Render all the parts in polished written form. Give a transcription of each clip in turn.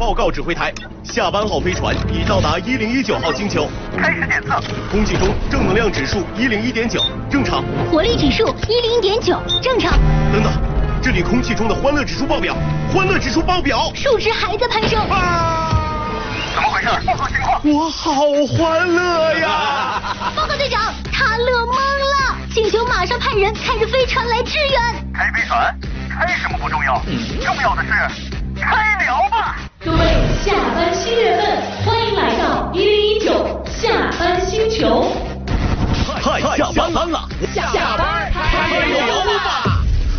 报告指挥台，下班号飞船已到达1019号星球，开始检测。空气中正能量指数101.9，正常。 活力指数101.9，正常。 等等，这里空气中的欢乐指数爆表， 数值还在攀升。 怎么回事？报告情况。我好欢乐呀！ 报告队长，他乐懵了，星球马上派人开着飞船来支援。 开飞船？开什么不重要，重要的是开聊吧。 各位下班新人们，欢迎来到1019下班星球。 嗨，下班了， 下班开聊吧。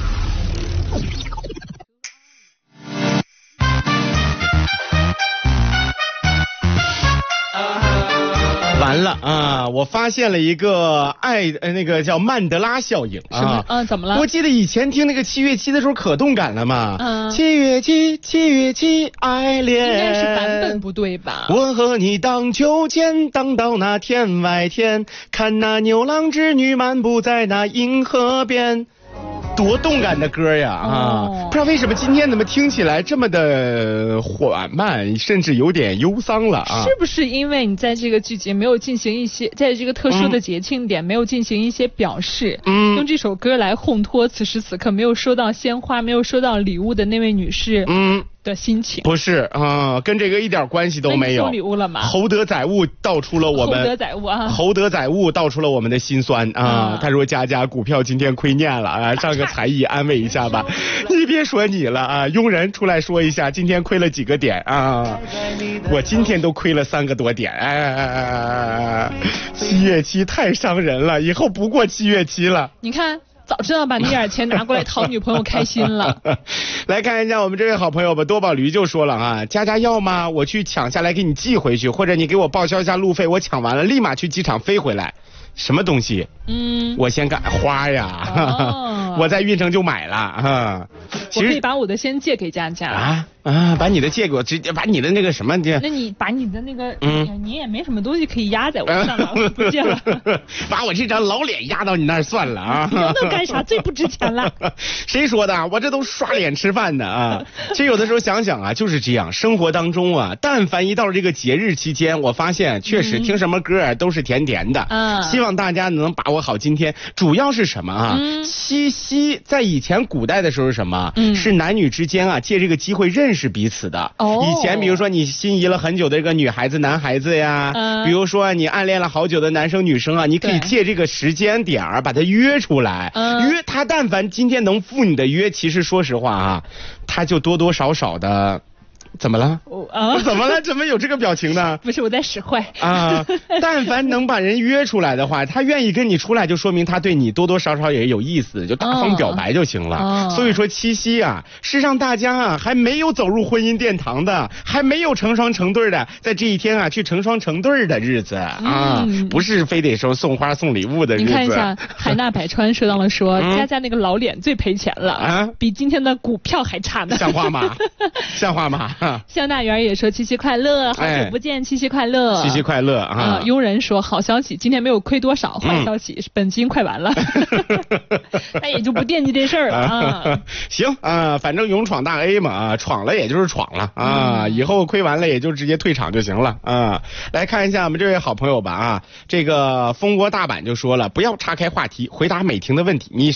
完了啊！我发现了一个那个叫曼德拉效应啊。 怎么了？ 我记得以前听那个7月7的时候可动感了嘛。7月7，爱恋。 应该是版本不对吧？ 我和你荡秋千，荡到那天外天，看那牛郎织女漫步在那银河边。多动感的歌呀不知道为什么今天怎么听起来这么的缓慢，甚至有点忧伤了啊？ 是不是因为你在这个季节没有进行一些，在这个特殊的节庆点没有进行一些表示，用这首歌来烘托此时此刻没有收到鲜花、没有收到礼物的那位女士的心情？ 不是跟这个一点关系都没有。 那你收礼物了吗？ 侯德载物道出了我们侯德载物道出了我们的心酸啊！他说佳佳股票今天亏念了啊，上个才艺安慰一下吧。你别说你了啊，佣人出来说一下今天亏了几个点啊？我今天都亏了3个多点。7月7太伤人了，以后不过7月7了。 你看。早知道把那点钱拿过来讨女朋友开心了。 来看一下我们这位好朋友吧，多宝驴就说了啊，佳佳要吗？我去抢下来给你寄回去，或者你给我报销一下路费，我抢完了立马去机场飞回来。什么东西？我先干花呀，我在运城就买了我可以把我的先借给佳佳把你的借给我，直接把你的那个什么的。 那你把你的那个，你也没什么东西可以压在我上了，我不借了。 把我这张老脸压到你那儿算了啊！ 那干啥？最不值钱了。 谁说的？我这都刷脸吃饭的啊！其实有的时候想想啊，就是这样，生活当中啊，但凡一到这个节日期间，我发现确实听什么歌都是甜甜的。希望大家能把握好今天。主要是什么啊？七夕在以前古代的时候是什么？是男女之间啊，借这个机会认识彼此的。以前比如说你心仪了很久的这个女孩子、男孩子呀，比如说你暗恋了好久的男生女生啊，你可以借这个时间点儿把他约出来。约他，但凡今天能赴你的约，其实说实话啊，他就多多少少的。怎么了？怎么了？怎么有这个表情呢？ 不是我在使坏但凡能把人约出来的话，他愿意跟你出来，就说明他对你多多少少也有意思，就大方表白就行了。所以说七夕啊，是让大家啊还没有走入婚姻殿堂的，还没有成双成对的，在这一天啊去成双成对的日子不是非得说送花送礼物的日子。 你看一下海纳百川说到了说佳佳那个老脸最赔钱了比今天的股票还差呢。 像话吗？像话吗？ 向大元也说七夕快乐，好久不见，七夕快乐， 七夕快乐啊！ 佣人说好消息，今天没有亏多少，坏消息是本金快完了，他也就不惦记这事儿了行反正勇闯大 A 嘛闯了也就是闯了以后亏完了也就直接退场就行了来看一下我们这位好朋友吧这个蜂窝大阪就说了，不要岔开话题，回答美婷的问题，你